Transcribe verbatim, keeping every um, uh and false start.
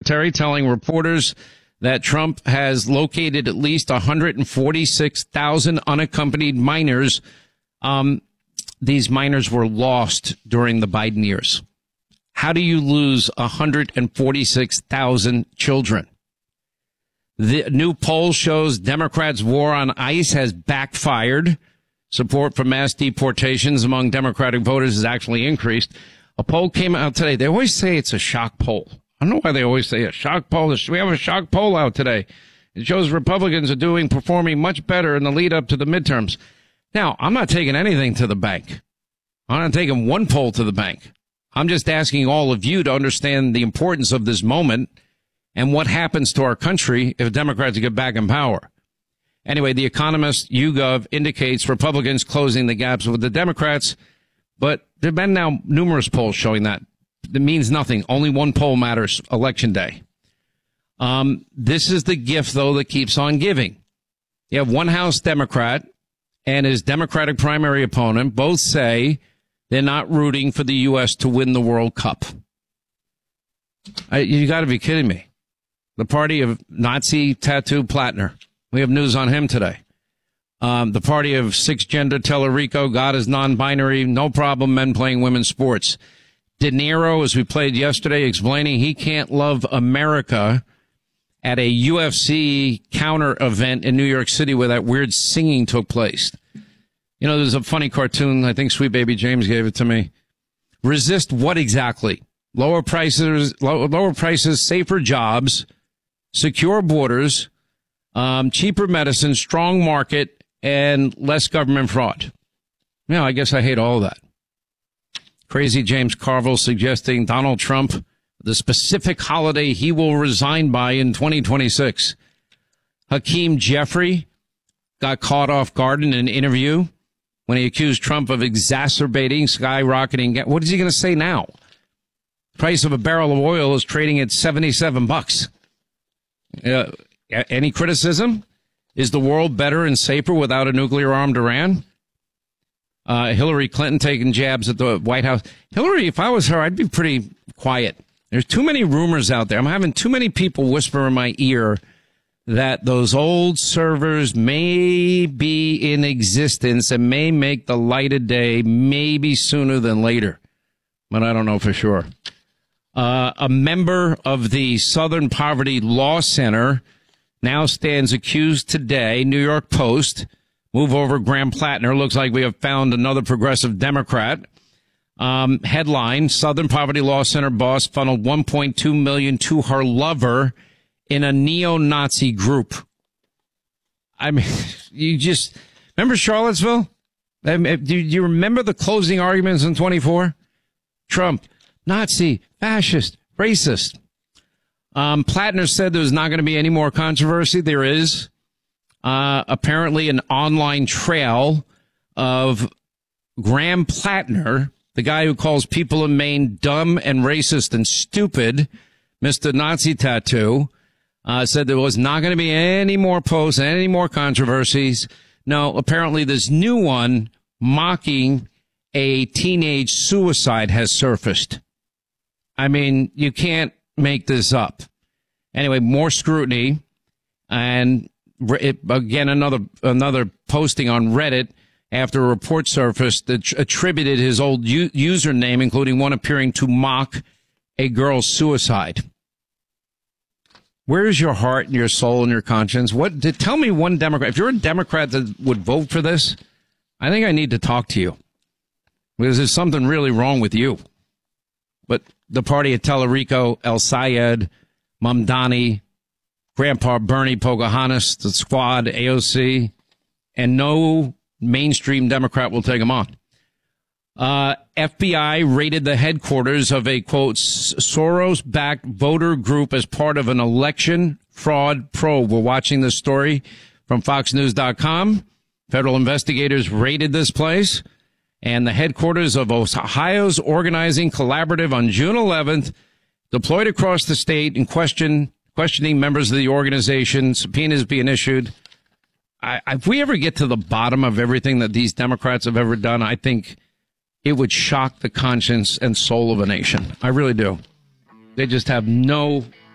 secretary telling reporters that Trump has located at least one hundred forty-six thousand unaccompanied minors. Um, these minors were lost during the Biden years. How do you lose one hundred forty-six thousand children? The new poll shows Democrats' war on ICE has backfired. Support for mass deportations among Democratic voters has actually increased. A poll came out today. They always say it's a shock poll. I don't know why they always say a shock poll. We have a shock poll out today. It shows Republicans are doing, performing much better in the lead up to the midterms. Now, I'm not taking anything to the bank. I'm not taking one poll to the bank. I'm just asking all of you to understand the importance of this moment and what happens to our country if Democrats get back in power. Anyway, The Economist YouGov indicates Republicans closing the gaps with the Democrats, but there have been now numerous polls showing that. It means nothing. Only one poll matters, Election Day. Um, this is the gift, though, that keeps on giving. You have one House Democrat and his Democratic primary opponent both say they're not rooting for the U S to win the World Cup. I, you got to be kidding me. The party of Nazi tattoo Plattner. We have news on him today. Um, the party of six-gender Tellerico, God is non-binary, no problem, men playing women's sports. De Niro, as we played yesterday, explaining he can't love America at a U F C counter event in New York City where that weird singing took place. You know, there's a funny cartoon. I think Sweet Baby James gave it to me. Resist what exactly? Lower prices, low, lower prices, safer jobs, secure borders, um, cheaper medicine, strong market, and less government fraud. Yeah, I guess I hate all of that. Crazy James Carville suggesting Donald Trump, the specific holiday he will resign by in twenty twenty-six. Hakeem Jeffrey got caught off guard in an interview when he accused Trump of exacerbating skyrocketing. What is he going to say now? The price of a barrel of oil is trading at seventy-seven bucks. Uh, any criticism? Is the world better and safer without a nuclear-armed Iran? Uh, Hillary Clinton taking jabs at the White House. Hillary, if I was her, I'd be pretty quiet. There's too many rumors out there. I'm having too many people whisper in my ear that those old servers may be in existence and may make the light of day maybe sooner than later. But I don't know for sure. Uh, a member of the Southern Poverty Law Center now stands accused today, New York Post. Move over Graham Plattner. Looks like we have found another progressive Democrat. Um, headline, Southern Poverty Law Center boss funneled one point two million dollars to her lover in a neo-Nazi group. I mean, you just, remember Charlottesville? I mean, do you remember the closing arguments in twenty-four? Trump, Nazi, fascist, racist. Um, Plattner said there was not going to be any more controversy. There is. Uh, apparently an online trail of Graham Plattner, the guy who calls people in Maine dumb and racist and stupid, Mister Nazi Tattoo, uh, said there was not going to be any more posts, any more controversies. No, apparently this new one mocking a teenage suicide has surfaced. I mean, you can't make this up. Anyway, more scrutiny and It, again, another another posting on Reddit after a report surfaced that attributed his old u- username, including one appearing to mock a girl's suicide. Where is your heart and your soul and your conscience? What? Did, tell me one Democrat. If you're a Democrat that would vote for this, I think I need to talk to you because there's something really wrong with you. But the party of Tellerico, El Sayed, Mamdani, Grandpa Bernie, Pocahontas, the Squad, A O C, and no mainstream Democrat will take them on. Uh, F B I raided the headquarters of a, quote, Soros-backed voter group as part of an election fraud probe. We're watching this story from fox news dot com. Federal investigators raided this place and the headquarters of Ohio's Organizing Collaborative on June eleventh, deployed across the state in question questioning members of the organization, subpoenas being issued. I, if we ever get to the bottom of everything that these Democrats have ever done, I think it would shock the conscience and soul of a nation. I really do. They just have no